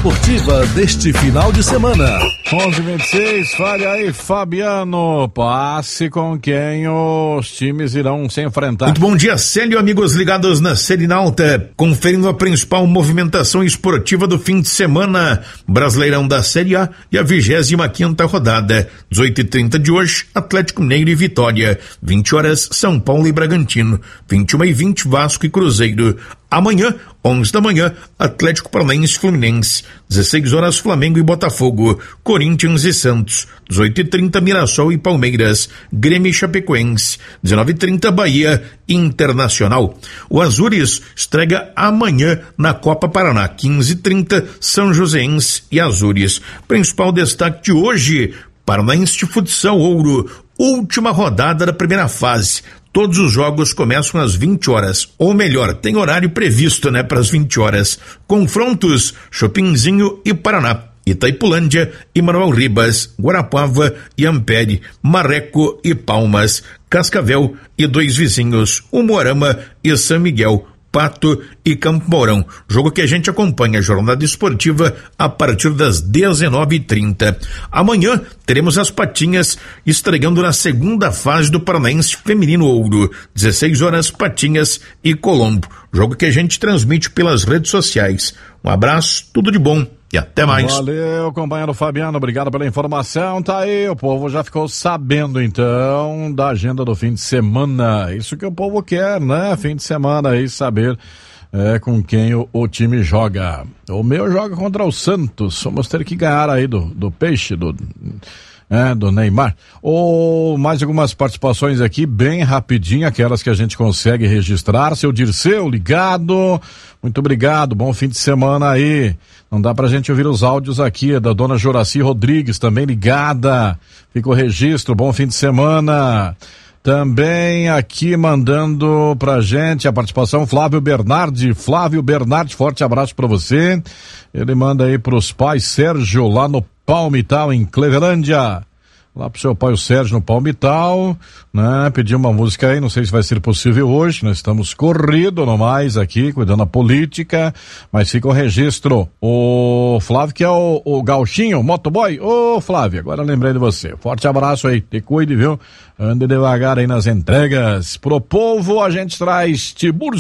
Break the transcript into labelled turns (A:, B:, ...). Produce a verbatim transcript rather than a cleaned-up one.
A: esportiva deste final de semana.
B: onze e vinte e seis, fale aí, Fabiano. Passe com quem os times irão se enfrentar.
C: Muito bom dia, Célio, amigos ligados na Serinalta, conferindo a principal movimentação esportiva do fim de semana. Brasileirão da Série A e a vigésima quinta rodada. dezoito e trinta de hoje, Atlético Mineiro e Vitória. vinte horas, São Paulo e Bragantino. vinte e uma e vinte, Vasco e Cruzeiro. Amanhã, onze da manhã, Atlético Paranaense e Fluminense. dezesseis horas, Flamengo e Botafogo. Corinthians e Santos. dezoito e trinta, Mirassol e Palmeiras. Grêmio e Chapecoense. dezenove e trinta, Bahia e Internacional. O Azures estreia amanhã na Copa Paraná. quinze e trinta, São Joséense e Azures. Principal destaque de hoje, Paranaense de Futsal Ouro. Última rodada da primeira fase. Todos os jogos começam às vinte horas, ou melhor, tem horário previsto, né, para as vinte horas. Confrontos: Chopinzinho e Paraná, Itaipulândia e Manuel Ribas, Guarapava e Ampere, Marreco e Palmas, Cascavel e dois vizinhos, Umuarama e São Miguel, Pato e Campo Mourão. Jogo que a gente acompanha a jornada esportiva a partir das dezenove e trinta. Amanhã teremos as Patinhas estreando na segunda fase do Paranaense Feminino Ouro. dezesseis horas, Patinhas e Colombo. Jogo que a gente transmite pelas redes sociais. Um abraço, tudo de bom e até mais.
B: Valeu, companheiro Fabiano, obrigado pela informação. Tá aí, o povo já ficou sabendo então da agenda do fim de semana. Isso que o povo quer, né? Fim de semana aí, saber é, com quem o, o time joga. O meu joga contra o Santos. Vamos ter que ganhar aí do, do Peixe, do... É, do Neymar. Ou mais algumas participações aqui, bem rapidinho, aquelas que a gente consegue registrar. Seu Dirceu, ligado. Muito obrigado, bom fim de semana aí. Não dá pra gente ouvir os áudios aqui, é da dona Joraci Rodrigues, também ligada. Fica o registro, bom fim de semana. Também aqui mandando pra gente a participação Flávio Bernardi. Flávio Bernardi, forte abraço pra você. Ele manda aí pros pais Sérgio lá no Palmital, em Clevelândia. Lá pro seu pai, o Sérgio, no Palmital, né? Pediu uma música aí, não sei se vai ser possível hoje, nós estamos corrido no mais aqui, cuidando da política, mas fica o registro. O Flávio, que é o, o gauchinho, o motoboy. Ô, Flávio, agora lembrei de você. Forte abraço aí, te cuide, viu? Ande devagar aí nas entregas. Pro povo, a gente traz Tiburcio